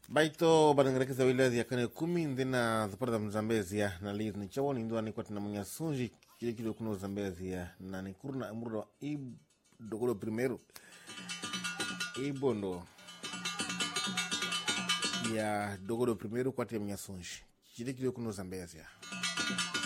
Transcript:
Baito banangerekeza wilazi ya kane 10 ndina zapata mzambezia na lizi ni chawoni nduwa ni kwa tina mwenye sunji kile kuno zambezia na ni kuruna amurdo dogoro primero ibondo ya dogoro primero kwa tina mwenye sunji kile kuno zambezia